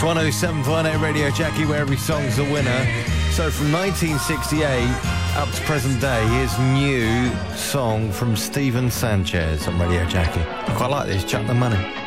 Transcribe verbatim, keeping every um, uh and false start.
one oh seven point eight Radio Jackie, where every song's a winner. So from nineteen sixty-eight up to present day, here's new song from Steven Sanchez on Radio Jackie. I quite like this, Chuck the Money.